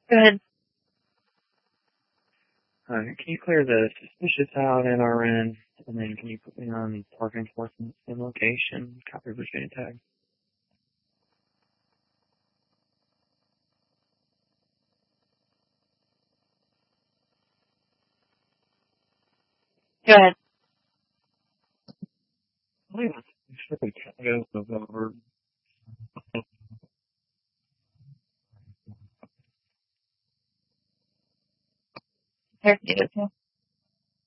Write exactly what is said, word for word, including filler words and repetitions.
Good. Alright, can you clear the suspicious out N R N, and then can you put me on park enforcement in location, copy Virginia tag? Good. Wait, freaking tag goes over. There you go.